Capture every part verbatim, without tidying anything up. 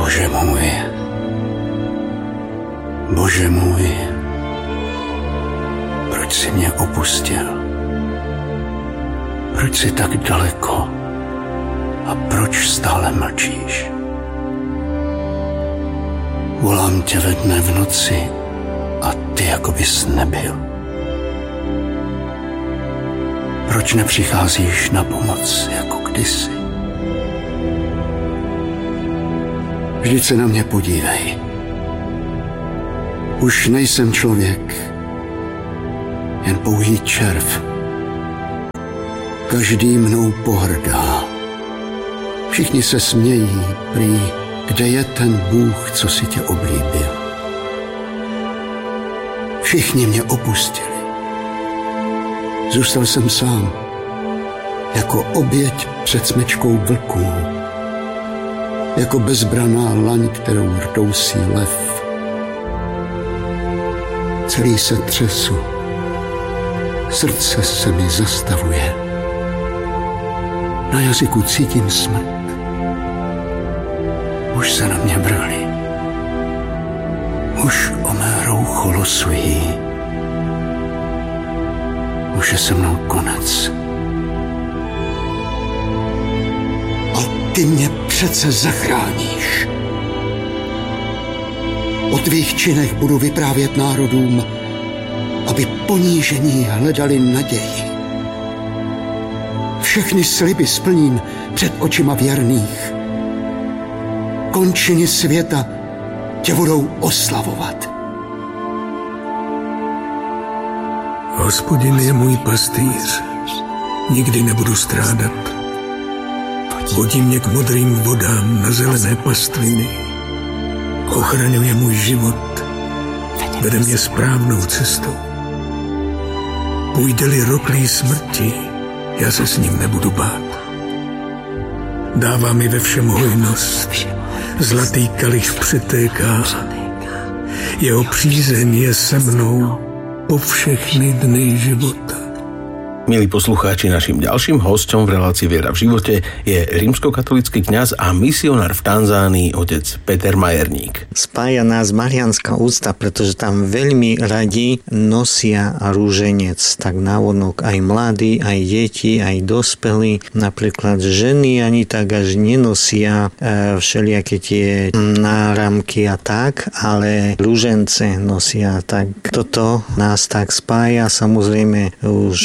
Bože můj, Bože můj, proč jsi mě opustil? Proč jsi tak daleko a proč stále mlčíš? Volám tě ve dne v noci a ty jako bys nebyl. Proč nepřicházíš na pomoc jako kdysi? Vždyť se na mě podívej. Už nejsem člověk, jen pouhý červ. Každý mnou pohrdá. Všichni se smějí, prý, kde je ten Bůh, co si tě oblíbil. Všichni mě opustili. Zůstal jsem sám, jako oběť před smečkou vlků, jako bezbraná laň, kterou rdousí lev. Celý se třesu, srdce se mi zastavuje. Na jazyku cítím smrt. Už se na mě vrhli. Už o mé roucho losují. Už je se mnou konec. A ty mě přece zachráníš. O tvých činech budu vyprávět národům, aby ponížení hledali naději. Všechny sliby splním před očima věrných. Končiny světa tě budou oslavovat. Hospodin je můj pastýř, nikdy nebudu strádat. Vodí mě k modrým vodám na zelené pastviny. Ochraňuje můj život, vede mě správnou cestou. Půjde-li roklí smrti, já se s ním nebudu bát. Dává mi ve všem hojnost, zlatý kalich přetéká. Jeho přízeň je se mnou po všechny dny života. Milí poslucháči, našim ďalším hosťom v relácii Viera v živote je rímskokatolícky kňaz a misionár v Tanzánii otec Peter Majerník. Spája nás mariánska úcta, pretože tam veľmi radi nosia rúženec, tak návonok aj mladí, aj deti, aj dospelí. Napríklad ženy ani tak až nenosia e, všelijaké tie náramky a tak, ale rúžence nosia. Tak toto nás tak spája, samozrejme už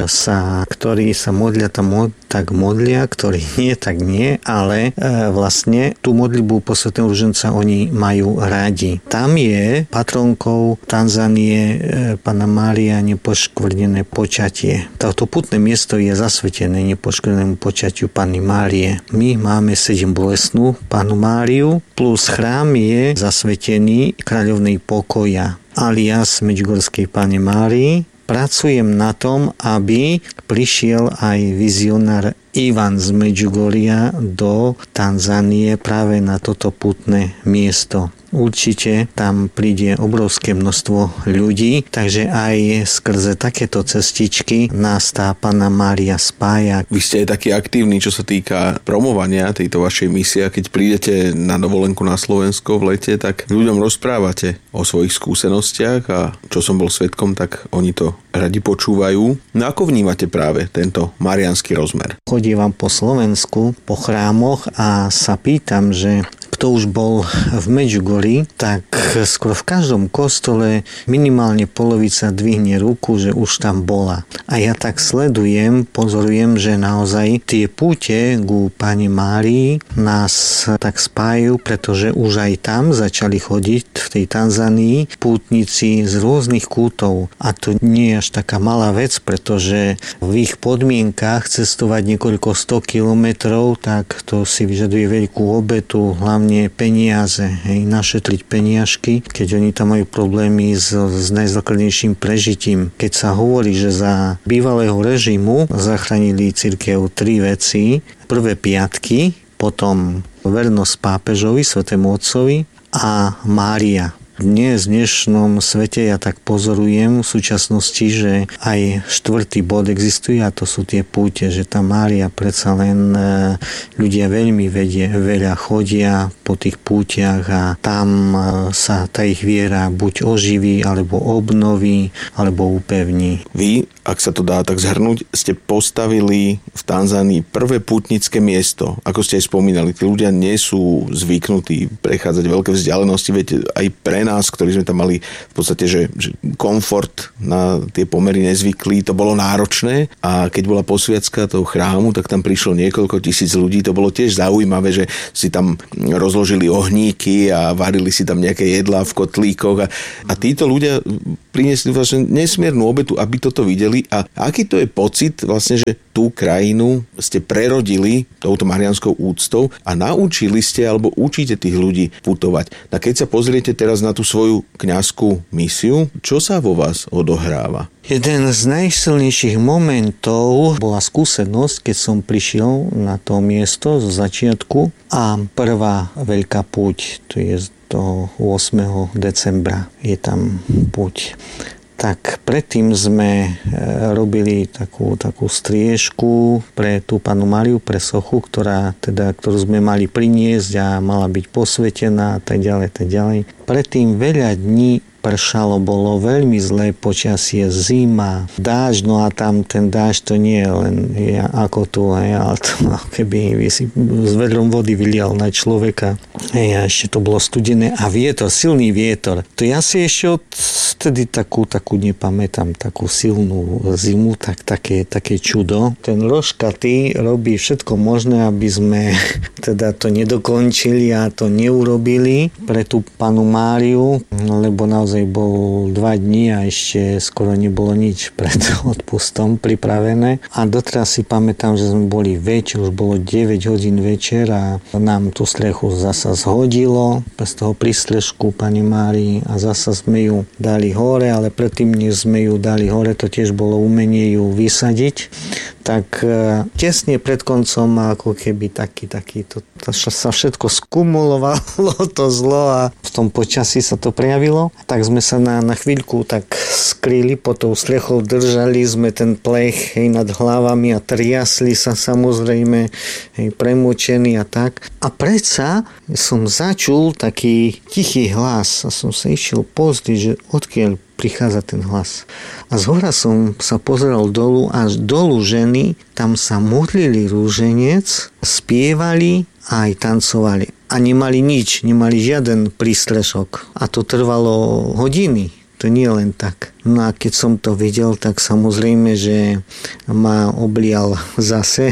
sa, ktorí sa modlia, tam tak modlia, ktorí nie, tak nie, ale e, vlastne tú modlitbu posvätného ruženca oni majú rádi. Tam je patronkou Tanzánie e, Panna Mária nepoškvrnené počatie. Toto putné miesto je zasvetené nepoškvrnenému počatiu Panny Márie. My máme sedem bolestnú Pannu Máriu, plus chrám je zasvetený kráľovnej pokoja, alias Medjugorskej Panny Márii. Pracujem na tom, aby prišiel aj vizionár Ivan z Medjugorja do Tanzánie práve na toto putné miesto. Určite tam príde obrovské množstvo ľudí, takže aj skrze takéto cestičky nás tá Panna Mária spája. Vy ste aj taký aktívny, čo sa týka promovania tejto vašej misie. Keď prídete na dovolenku na Slovensko v lete, tak ľuďom rozprávate o svojich skúsenostiach a čo som bol svedkom, tak oni to radi počúvajú. No ako vnímate práve tento mariánsky rozmer? Chodívam po Slovensku, po chrámoch a sa pýtam, že kto už bol v Medjugorji, tak skoro v každom kostole minimálne polovica dvihne ruku, že už tam bola. A ja tak sledujem, pozorujem, že naozaj tie púte ku Panne Márii nás tak spájajú, pretože už aj tam začali chodiť v tej Tanzánii pútnici z rôznych kútov. A to nie je až taká malá vec, pretože v ich podmienkách cestovať niekoľko sto kilometrov, tak to si vyžaduje veľkú obetu, hlavne peniaze, hej, našetriť peniažky, keď oni tam majú problémy s, s najzákladnejším prežitím. Keď sa hovorí, že za bývalého režimu zachránili cirkev tri veci, prvé piatky, potom vernosť pápežovi, svätému otcovi a Mária. dnes, v dnešnom svete ja tak pozorujem v súčasnosti, že aj štvrtý bod existuje a to sú tie púte, že tá Mária predsa len ľudia veľmi vedie, veľa chodia po tých pútiach a tam sa tá ich viera buď oživí, alebo obnoví, alebo upevní. Vy, ak sa to dá tak zhrnúť, ste postavili v Tanzánii prvé pútnické miesto. Ako ste aj spomínali, tí ľudia nie sú zvyknutí prechádzať veľké vzdialenosti, veď aj pre nás, ktorí sme tam mali v podstate, že, že komfort na tie pomery nezvyklí, to bolo náročné a keď bola posviacka toho chrámu, tak tam prišlo niekoľko tisíc ľudí, to bolo tiež zaujímavé, že si tam rozložili ohníky a varili si tam nejaké jedlá v kotlíkoch a, a títo ľudia priniesli vlastne nesmiernu obetu, aby toto videli a aký to je pocit vlastne, že tú krajinu ste prerodili touto mariánskou úctou a naučili ste alebo učíte tých ľudí putovať. A keď sa pozriete teraz na tú svoju kňazskú misiu, čo sa vo vás odohráva? Jeden z najsilnejších momentov bola skúsenosť, keď som prišiel na to miesto zo začiatku a prvá veľká púť, to je do ôsmeho decembra, je tam púť. Tak predtým sme robili takú, takú striežku pre tú Pannu Máriu, pre sochu, ktorá, teda, ktorú sme mali priniesť a mala byť posvetená a tak ďalej, tak ďalej. Predtým veľa dní pršalo, bolo veľmi zlé počasie, zima, dážď, no a tam ten dážď to nie je len je ako tu, hej, ale to, keby si s vedrom vody vylial na človeka, hej, a ešte to bolo studené a vietor, silný vietor. To ja si ešte od vtedy takú, takú nepamätám, takú silnú zimu, tak také, také čudo. Ten Roškatý robí všetko možné, aby sme teda to nedokončili a to neurobili pre tú Pannu Máriu, lebo naozaj bol dva dni a ešte skoro nebolo nič pred odpustom pripravené. A doteraz si pamätám, že sme boli večer, už bolo deväť hodín večer a nám tú strechu zasa zhodilo bez toho prístrežku Pani Márii a zasa sme ju dali hore, ale predtým, než sme ju dali hore, to tiež bolo umenie ju vysadiť. Tak tesne pred koncom ako keby taký, taký to, to sa všetko skumulovalo, to zlo a v tom počasí sa to prejavilo. Tak sme sa na, na chvíľku tak skryli pod tou strechou, držali sme ten plech hej, nad hlavami a triasli sa samozrejme, hej, premočení a tak. A predsa som začul taký tichý hlas a som sa išiel pozrieť, že odkiaľ prichádza ten hlas. A zhora som sa pozeral dolu, až dolu ženy, tam sa modlili rúženec, spievali a aj tancovali. A nemali nič, nemali žiaden prístrešok. A to trvalo hodiny. To nie len tak. No a keď som to videl, tak samozrejme, že ma oblial zase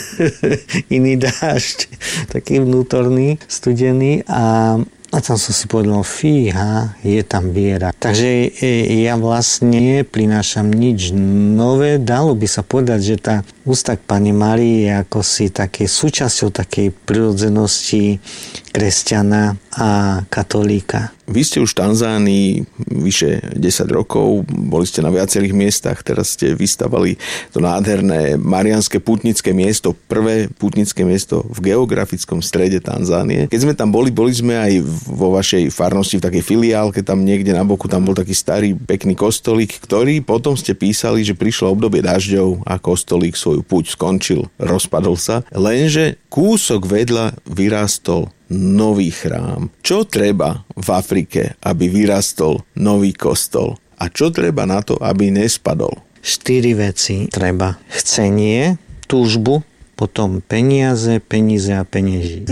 iný dážď, taký vnútorný, studený a A tam som si povedal, fíha, je tam viera. Takže ja vlastne prinášam nič nové. Dalo by sa povedať, že tá úcta k Panne Márii je ako si také súčasťou takej prirodzenosti kresťana a katolíka. Vy ste už v Tanzánii vyše desať rokov, boli ste na viacerých miestach, teraz ste vystavali to nádherné mariánske pútnické miesto, prvé pútnické miesto v geografickom strede Tanzánie. Keď sme tam boli, boli sme aj vo vašej farnosti v takej filiálke, tam niekde na boku, tam bol taký starý pekný kostolík, ktorý potom ste písali, že prišlo obdobie dažďov a kostolík svoju púť skončil, rozpadol sa, lenže kúsok vedľa vyrástol nový chrám. Čo treba v Afrike, aby vyrastol nový kostol? A čo treba na to, aby nespadol? Štyri veci treba. Chcenie, túžbu, potom peniaze, peníze a penieži.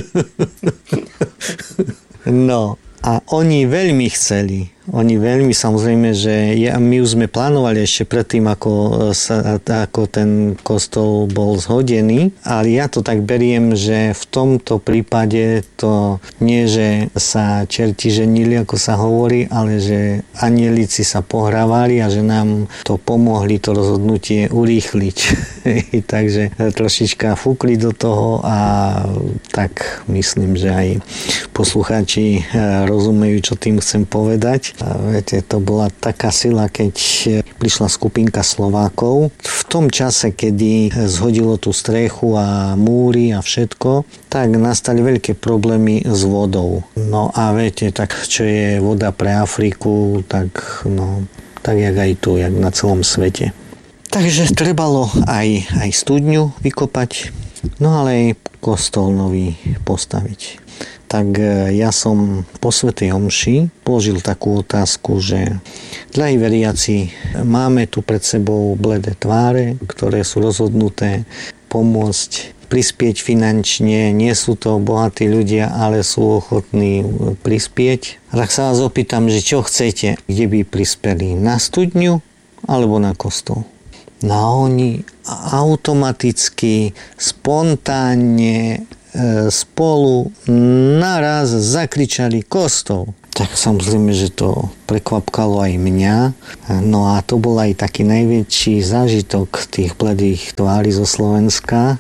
No, a oni veľmi chceli. Oni veľmi, samozrejme, že ja, my už sme plánovali ešte predtým, ako, sa, ako ten kostol bol zhodený, ale ja to tak beriem, že v tomto prípade to nie, že sa čerti ženili, ako sa hovorí, ale že anielici sa pohrávali a že nám to pomohli to rozhodnutie urýchliť. Takže trošička fúkli do toho a tak myslím, že aj poslucháči rozumejú, čo tým chcem povedať. A viete, to bola taká sila, keď prišla skupinka Slovákov. V tom čase, kedy zhodilo tú strechu a múry a všetko, tak nastali veľké problémy s vodou. No a viete, tak čo je voda pre Afriku, tak no, tak jak aj tu, jak na celom svete. Takže trebalo aj, aj studňu vykopať, no ale aj kostol nový postaviť. Tak ja som po svätej omši položil takú otázku, že drahí veriaci, máme tu pred sebou bledé tváre, ktoré sú rozhodnuté pomôcť, prispieť finančne, nie sú to bohatí ľudia, ale sú ochotní prispieť. Tak sa vás opýtam, že čo chcete, kde by prispeli, na studňu alebo na kostol? No a oni automaticky, spontánne, e, spolu naraz zakričali kostol. Tak samozrejme, že to prekvapkalo aj mňa. No a to bol aj taký najväčší zážitok tých bledých tvári zo Slovenska,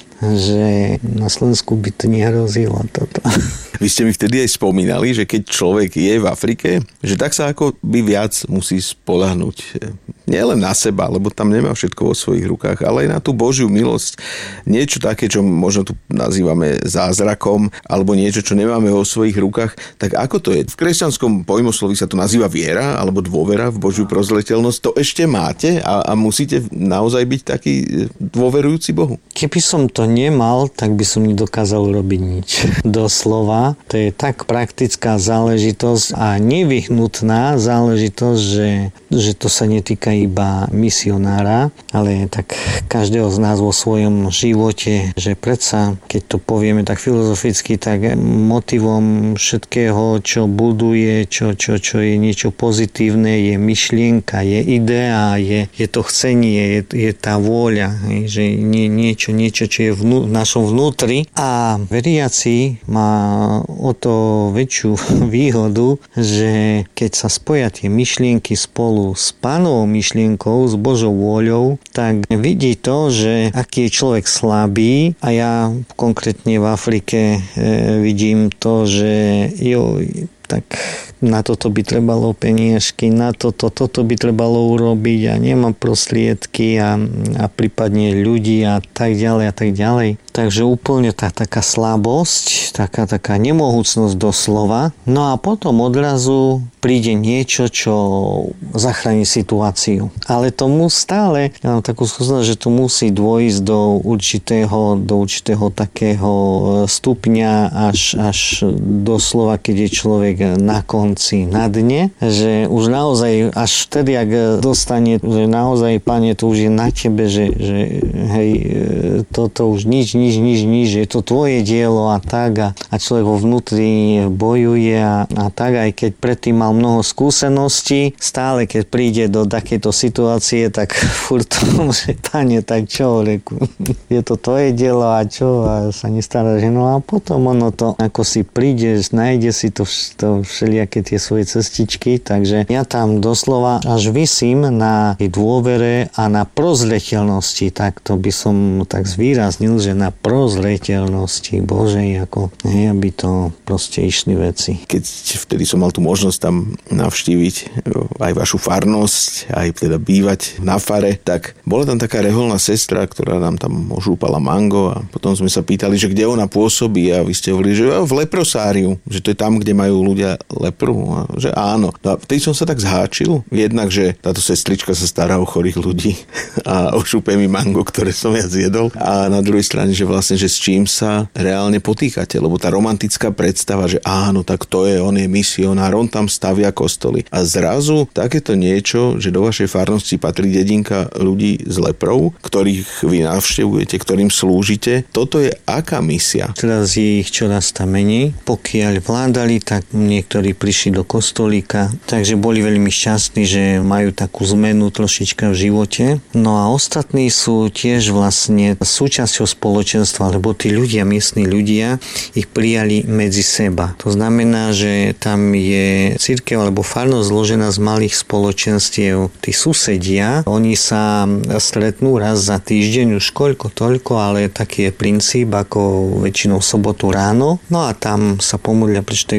že na Slovensku by to nehrozilo toto. Vy ste mi vtedy aj spomínali, že keď človek je v Afrike, že tak sa ako by viac musí spoľahnúť nielen na seba, lebo tam nemá všetko vo svojich rukách, ale aj na tú Božiu milosť. Niečo také, čo možno tu nazývame zázrakom, alebo niečo, čo nemáme vo svojich rukách. Tak ako to je? V kresťanskom pojmosloví sa to nazýva viera, alebo dôvera v Božiu prozreteľnosť. To ešte máte a, a musíte naozaj byť taký dôverujúci Bohu. Keby som to nemal, tak by som nedokázal robiť nič. Doslova. To je tak praktická záležitosť a nevyhnutná záležitosť, že, že to sa netýka iba misionára, ale tak každého z nás vo svojom živote, že predsa, keď to povieme tak filozoficky, tak motivom všetkého, čo buduje, čo, čo, čo je niečo pozitívne, je myšlienka, je idea, je, je to chcenie, je, je tá vôľa, že nie, niečo, niečo, čo je vnú, v našom vnútri. A veriaci má o to väčšiu výhodu, že keď sa spoja tie myšlienky spolu s Pánovou myšlienkou, s Božou vôľou, tak vidí to, že aký je človek slabý, a ja konkrétne v Afrike e, vidím to, že jo, tak na toto by trebalo peniažky, na toto, toto by trebalo urobiť a nemám prostriedky a, a prípadne ľudí a tak ďalej a tak ďalej. Takže úplne tá taká slabosť, taká taká nemohúcnosť doslova. No a potom odrazu príde niečo, čo zachráni situáciu. Ale tomu stále, ja mám takú skúsenosť, že to musí dôjsť do určitého, do určitého takého stupňa až, až doslova, keď je človek na konci, na dne, že už naozaj, až vtedy, ak dostane, že naozaj, Pane, to už je na tebe, že, že hej, toto už nič, nič, nič, nič, je to tvoje dielo a tak a, a človek vo vnútri bojuje a, a tak, aj keď predtým mal mnoho skúseností, stále keď príde do takéto situácie, tak furt že Pane, tak čo, reku, je to tvoje dielo a čo, a sa nestará, že no a potom ono to, ako si prídeš, nájde si to, to všelijaké tie svoje cestičky, takže ja tam doslova až visím na dôvere a na prozreteľnosti, tak to by som tak zvýraznil, že na prozreteľnosti Božej, ako hej, aby to proste išli veci. Keď vtedy som mal tú možnosť tam navštíviť aj vašu farnosť, aj teda bývať na fare, tak bola tam taká reholná sestra, ktorá nám tam ožúpala mango a potom sme sa pýtali, že kde ona pôsobí a vy ste hovorili, že v leprosáriu, že to je tam, kde majú ľudia lepru, a že áno. No a vtedy som sa tak zháčil, jednak, že táto sestrička sa stará o chorých ľudí a ošúpe mi mango, ktoré som ja zjedol, a na druhej strane, že vlastne, že s čím sa reálne potýkate, lebo tá romantická predstava, že áno, tak to je, on je misionár, on tam stavia kostoly. A zrazu takéto niečo, že do vašej farnosti patrí dedinka ľudí s leprou, ktorých vy navštevujete, ktorým slúžite. Toto je aká misia? Teraz je ich čoraz tam menej. Pokiaľ vládali, tak niektorí prišli do kostolíka, takže boli veľmi šťastní, že majú takú zmenu trošička v živote. No a ostatní sú tiež vlastne súčasťou spoločenstva, lebo tí ľudia, miestni ľudia, ich prijali medzi seba. To znamená, že tam je cirkev alebo farnosť zložená z malých spoločenstiev. Tí susedia, oni sa stretnú raz za týždeň, už koľko toľko, ale taký je princíp, ako väčšinou v sobotu ráno. No a tam sa pomodlia, prečítajú Bibliu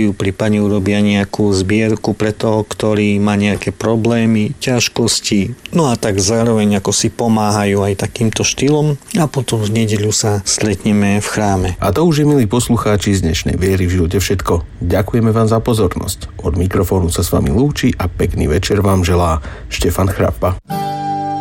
prídu, prípadne urobia nejakú zbierku pre toho, ktorý má nejaké problémy, ťažkosti. No a tak zároveň ako si pomáhajú aj takýmto štýlom a potom v nedeľu sa stretneme v chráme. A to už je, milí poslucháči, z dnešnej Viery v živote všetko. Ďakujeme vám za pozornosť. Od mikrofónu sa s vami lúči a pekný večer vám želá Štefan Chrappa.